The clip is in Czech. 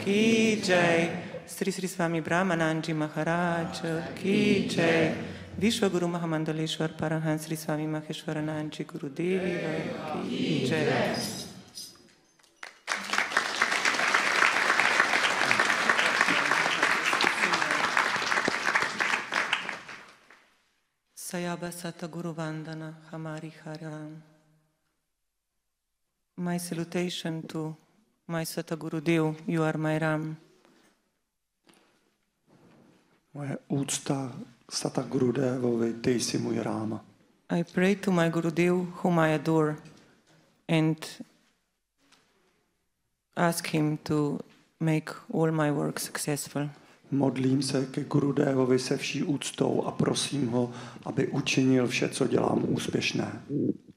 की जय, श्री श्री स्वामी ब्रह्मानंद जी महाराज की जय, विश्व गुरु महामंडलेश्वर परमहंस श्री स्वामी महेश्वरानंद जी गुरुदेव की जय। Sayaba Sata Guru Vandana Hamari Haram. My salutation to my Sata Guru Dev, you are my Ram. Moje úcta Sata Gurudevovi, ty jsi můj Ráma. I pray to my Guru Dev, whom I adore, and ask him to make all my work successful. Modlím se ke Gurudevovi se vší úctou a prosím ho, aby učinil vše, co dělám, úspěšné.